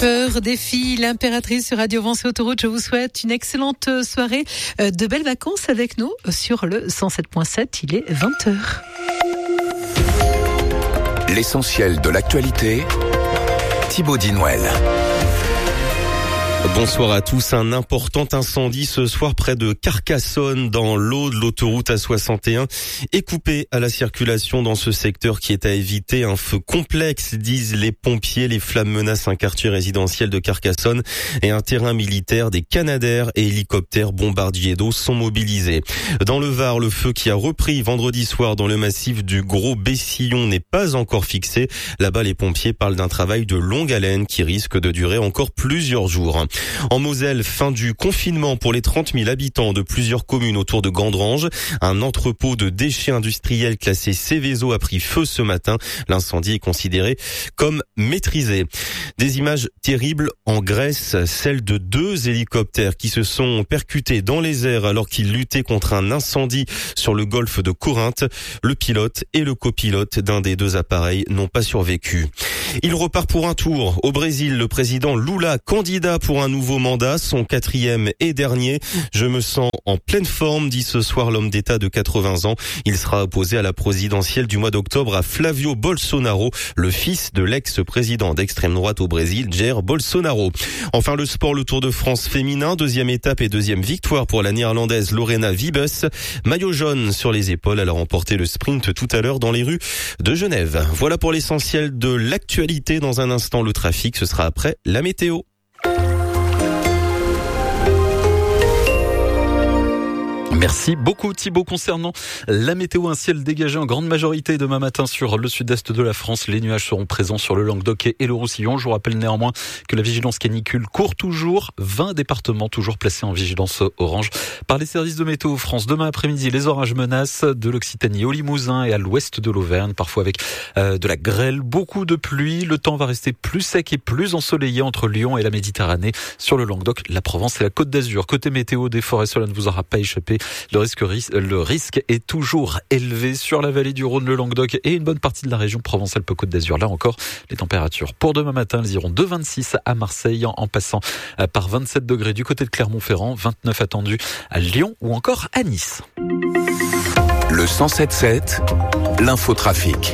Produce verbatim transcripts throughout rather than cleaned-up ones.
Peur défie l'impératrice sur Radio Vence et Autoroute. Je vous souhaite une excellente soirée, de belles vacances avec nous sur le cent sept point sept. Il est vingt heures. L'essentiel de l'actualité, Thibaut Dinouel. Bonsoir à tous. Un important incendie ce soir près de Carcassonne dans l'Aude. L'autoroute A soixante et un est coupée à la circulation dans ce secteur qui est à éviter. Un feu complexe, disent les pompiers. Les flammes menacent un quartier résidentiel de Carcassonne et un terrain militaire. Des Canadair et hélicoptères bombardiers d'eau sont mobilisés. Dans le Var, le feu qui a repris vendredi soir dans le massif du Gros Bessillon n'est pas encore fixé. Là-bas, les pompiers parlent d'un travail de longue haleine qui risque de durer encore plusieurs jours. En Moselle, fin du confinement pour les trente mille habitants de plusieurs communes autour de Gandrange. Un entrepôt de déchets industriels classé Céveso a pris feu ce matin. L'incendie est considéré comme maîtrisé. Des images terribles en Grèce, celles de deux hélicoptères qui se sont percutés dans les airs alors qu'ils luttaient contre un incendie sur le golfe de Corinthe. Le pilote et le copilote d'un des deux appareils n'ont pas survécu. Il repart pour un tour. Au Brésil, le président Lula, candidat pour un nouveau mandat, son quatrième et dernier. Je me sens en pleine forme, dit ce soir l'homme d'État de quatre-vingts ans. Il sera opposé à la présidentielle du mois d'octobre à Flavio Bolsonaro, le fils de l'ex-président d'extrême droite au Brésil, Jair Bolsonaro. Enfin, le sport, le Tour de France féminin, deuxième étape et deuxième victoire pour la néerlandaise Lorena Wiebes. Maillot jaune sur les épaules, elle a remporté le sprint tout à l'heure dans les rues de Genève. Voilà pour l'essentiel de l'actualité. Dans un instant, le trafic, ce sera après la météo. Merci beaucoup Thibaut. Concernant la météo, un ciel dégagé en grande majorité demain matin sur le sud-est de la France. Les nuages seront présents sur le Languedoc et le Roussillon. Je vous rappelle néanmoins que la vigilance canicule court toujours. vingt départements toujours placés en vigilance orange par les services de météo France. Demain après-midi, les orages menacent de l'Occitanie au Limousin et à l'ouest de l'Auvergne, parfois avec euh, de la grêle, beaucoup de pluie. Le temps va rester plus sec et plus ensoleillé entre Lyon et la Méditerranée. Sur le Languedoc, la Provence et la Côte d'Azur. Côté météo, des forêts, cela ne vous aura pas échappé. Le risque, le risque est toujours élevé sur la vallée du Rhône, le Languedoc et une bonne partie de la région Provence-Alpes-Côte d'Azur. Là encore, les températures pour demain matin, elles iront de vingt-six à Marseille en passant par vingt-sept degrés du côté de Clermont-Ferrand, vingt-neuf attendus à Lyon ou encore à Nice. Le cent sept sept, l'infotrafic.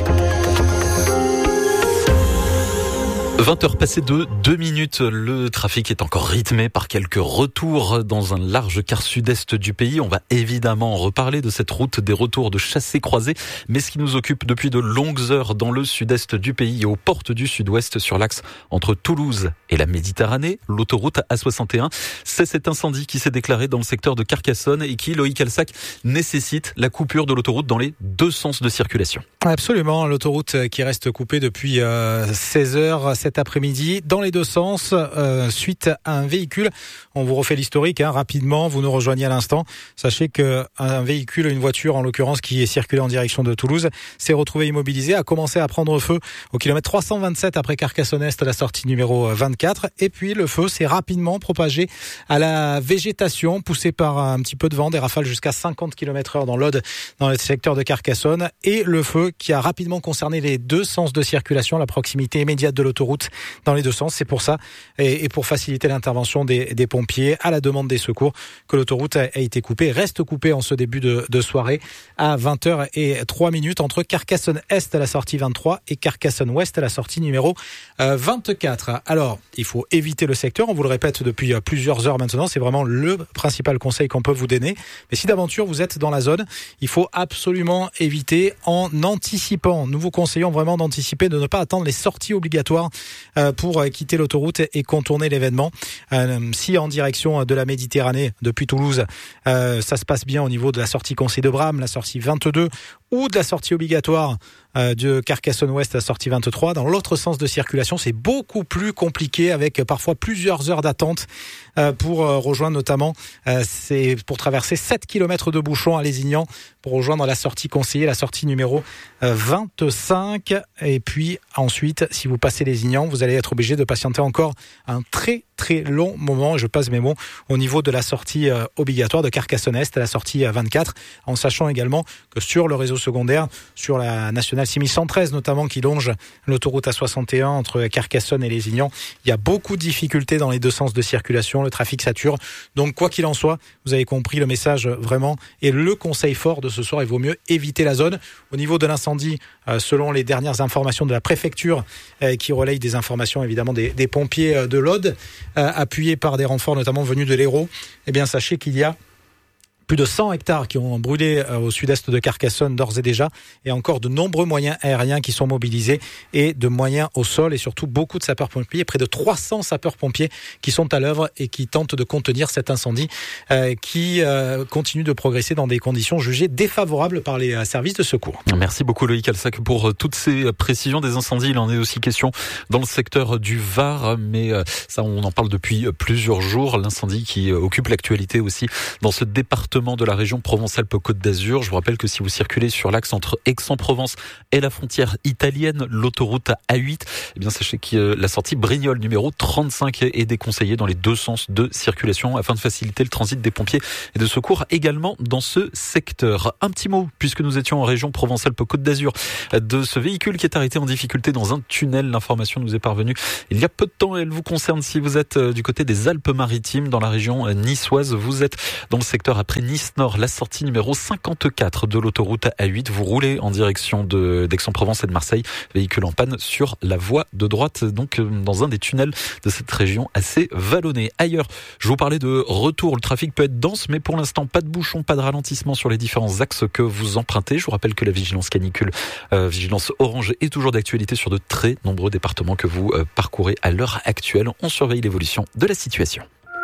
vingt heures passées de deux minutes, le trafic est encore rythmé par quelques retours dans un large quart sud-est du pays. On va évidemment reparler de cette route des retours de chassés-croisés, mais ce qui nous occupe depuis de longues heures dans le sud-est du pays et aux portes du sud-ouest sur l'axe entre Toulouse et la Méditerranée, l'autoroute A soixante et un, c'est cet incendie qui s'est déclaré dans le secteur de Carcassonne et qui, Loïc Alsac, nécessite la coupure de l'autoroute dans les deux sens de circulation. Absolument, l'autoroute qui reste coupée depuis euh, seize heures cet après-midi dans les deux sens euh, suite à un véhicule. On vous refait l'historique hein, rapidement, vous nous rejoignez à l'instant. Sachez qu'un véhicule, une voiture en l'occurrence qui est circulée en direction de Toulouse, s'est retrouvé immobilisé, a commencé à prendre feu au kilomètre trois cent vingt-sept après Carcassonne-Est, la sortie numéro vingt-quatre. Et puis le feu s'est rapidement propagé à la végétation, poussé par un petit peu de vent, des rafales jusqu'à cinquante kilomètres heure dans l'Aude, dans le secteur de Carcassonne. Et le feu qui a rapidement concerné les deux sens de circulation, la proximité immédiate de l'autoroute dans les deux sens. C'est pour ça et, et pour faciliter l'intervention des, des pompiers à la demande des secours que l'autoroute a, a été coupée, reste coupée en ce début de, de soirée à vingt heures trois minutes entre Carcassonne-Est à la sortie vingt-trois et Carcassonne-Ouest à la sortie numéro vingt-quatre. Alors, il faut éviter le secteur, on vous le répète depuis plusieurs heures maintenant, c'est vraiment le principal conseil qu'on peut vous donner. Mais si d'aventure vous êtes dans la zone, il faut absolument éviter en anticipant. Nous vous conseillons vraiment d'anticiper, de ne pas attendre les sorties obligatoires pour quitter l'autoroute et contourner l'événement. Euh, si en direction de la Méditerranée depuis Toulouse, euh, ça se passe bien au niveau de la sortie Conseil de Bram, la sortie vingt-deux ou de la sortie obligatoire euh, de Carcassonne-Ouest à la sortie vingt-trois. Dans l'autre sens de circulation, c'est beaucoup plus compliqué avec parfois plusieurs heures d'attente euh, pour euh, rejoindre notamment, euh, c'est pour traverser sept kilomètres de bouchons à Lézignan pour rejoindre la sortie conseillée, la sortie numéro euh, vingt-cinq. Et puis ensuite, si vous passez Lézignan, vous allez être obligé de patienter encore un très très long moment, et je passe mes mots, au niveau de la sortie euh, obligatoire de Carcassonne-Est à la sortie euh, vingt-quatre, en sachant également que sur le réseau secondaire, sur la nationale six mille cent treize notamment, qui longe l'autoroute A soixante et un entre Carcassonne et Lézignan, il y a beaucoup de difficultés dans les deux sens de circulation, le trafic sature. Donc quoi qu'il en soit, vous avez compris le message vraiment, et le conseil fort de ce soir, il vaut mieux éviter la zone. Au niveau de l'incendie, euh, selon les dernières informations de la préfecture, euh, qui relaye des informations évidemment des, des pompiers euh, de l'Aude, euh, appuyés par des renforts notamment venus de l'Hérault, eh bien sachez qu'il y a plus de cent hectares qui ont brûlé au sud-est de Carcassonne d'ores et déjà, et encore de nombreux moyens aériens qui sont mobilisés et de moyens au sol, et surtout beaucoup de sapeurs-pompiers, près de trois cents sapeurs-pompiers qui sont à l'œuvre et qui tentent de contenir cet incendie euh, qui euh, continue de progresser dans des conditions jugées défavorables par les services de secours. Merci beaucoup Loïc Alsac pour toutes ces précisions des incendies. Il en est aussi question dans le secteur du Var, mais ça on en parle depuis plusieurs jours, l'incendie qui occupe l'actualité aussi dans ce département de la région Provence-Alpes-Côte d'Azur. Je vous rappelle que si vous circulez sur l'axe entre Aix-en-Provence et la frontière italienne, l'autoroute A huit, eh bien sachez que la sortie Brignoles numéro trente-cinq est déconseillée dans les deux sens de circulation afin de faciliter le transit des pompiers et de secours également dans ce secteur. Un petit mot, puisque nous étions en région Provence-Alpes-Côte d'Azur, de ce véhicule qui est arrêté en difficulté dans un tunnel. L'information nous est parvenue il y a peu de temps et elle vous concerne si vous êtes du côté des Alpes-Maritimes, dans la région niçoise. Vous êtes dans le secteur après Nice-Nord, la sortie numéro cinquante-quatre de l'autoroute A huit. Vous roulez en direction de, d'Aix-en-Provence et de Marseille. Véhicule en panne sur la voie de droite, donc dans un des tunnels de cette région assez vallonnée. Ailleurs, je vous parlais de retour. Le trafic peut être dense, mais pour l'instant, pas de bouchons, pas de ralentissement sur les différents axes que vous empruntez. Je vous rappelle que la vigilance canicule, euh, vigilance orange, est toujours d'actualité sur de très nombreux départements que vous euh, parcourez à l'heure actuelle. On surveille l'évolution de la situation.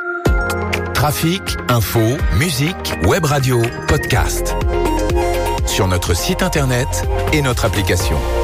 Trafic, info, musique, web radio, podcast. Sur notre site internet et notre application.